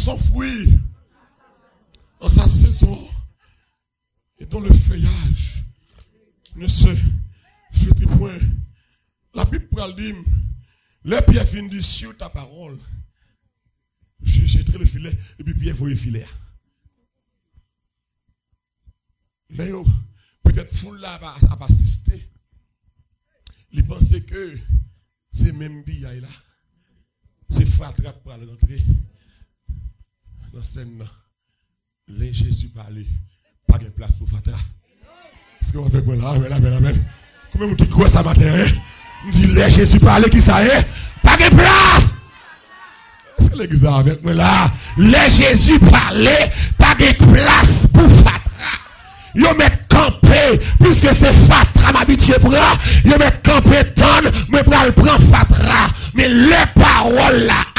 son fruit en sa saison et dont le feuillage ne se flétrit point. La Bible parle dit, les pierres finissent sur ta parole. Je jetterai le filet et puis Pierre voyait le filet. Mais peut-être foule là a pas assisté. Il pensait que c'est même billet là. C'est Fatra pour aller rentrer dans la scène. Les Jésus parlait. Pas de place pour Fatra. Est-ce qu'on va faire là? Amen. Combien de gens qui croient ça matin? On dit les Jésus parlait qui ça est? Pas de place! Est-ce que l'église a avec moi là? Les Jésus parlait. Pas de place pour Fatra. Yo met campé, puisque c'est Fatra m'habitué pour yo met campé tonne, mais pour le prendre Fatra. Mais les paroles là,